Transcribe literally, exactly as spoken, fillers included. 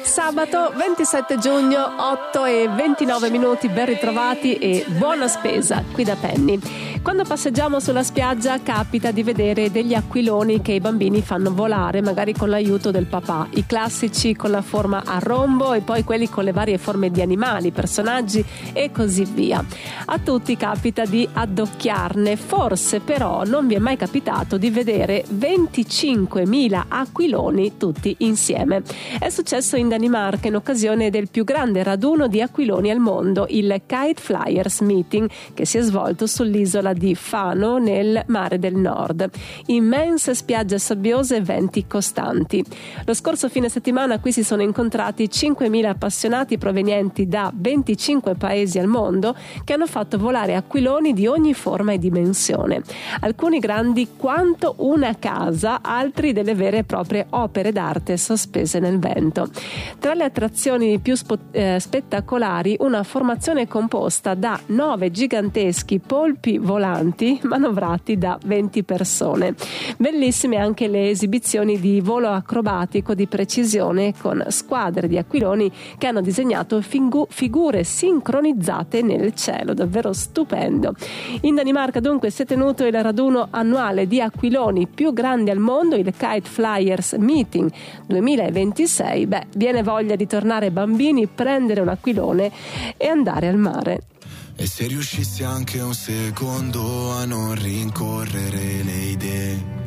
Sabato ventisette giugno, otto e ventinove minuti, ben ritrovati e buona spesa qui da Penny. Quando passeggiamo sulla spiaggia capita di vedere degli aquiloni che i bambini fanno volare, magari con l'aiuto del papà, i classici con la forma a rombo e poi quelli con le varie forme di animali, personaggi e così via. A tutti capita di addocchiarne, forse però non vi è mai capitato di vedere venticinquemila aquiloni tutti insieme. È successo in Danimarca in occasione del più grande raduno di aquiloni al mondo, il Kite Flyers Meeting, che si è svolto sull'isola di Fano nel mare del Nord. Immense spiagge sabbiose e venti costanti. Lo scorso fine settimana qui si sono incontrati cinquemila appassionati provenienti da venticinque paesi al mondo che hanno fatto volare aquiloni di ogni forma e dimensione. Alcuni grandi quanto una casa, altri delle vere e proprie opere d'arte sospese nel vento. Tra le attrazioni più spo- eh, spettacolari, una formazione composta da nove giganteschi polpi volanti manovrati da venti persone. Bellissime anche le esibizioni di volo acrobatico di precisione con squadre di aquiloni che hanno disegnato figu- figure sincronizzate nel cielo, davvero stupendo. In Danimarca dunque si è tenuto il raduno annuale di aquiloni più grande al mondo, il Kite Flyers Meeting duemilaventisei. Beh, viene voglia di tornare bambini, prendere un aquilone e andare al mare. E se riuscissi anche un secondo a non rincorrere le idee